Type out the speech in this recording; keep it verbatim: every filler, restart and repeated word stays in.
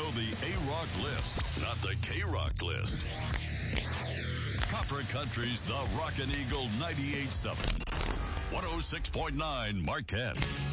follow the A-Rock list, not the K-Rock list. Copper Country's The Rockin' Eagle ninety-eight point seven. one oh six point nine Marquette.